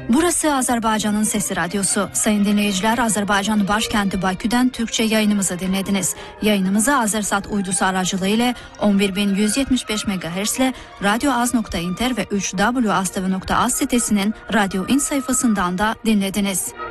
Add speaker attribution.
Speaker 1: Burası Azerbaycan'ın Sesi Radyosu. Sayın dinleyiciler, Azerbaycan başkenti Bakü'den Türkçe yayınımızı dinlediniz. Yayınımızı Azersat uydusu aracılığıyla 11175 MHz ile radyoaz.inter ve 3w.az.tv.az sitesinin Radyo İn sayfasından da dinlediniz.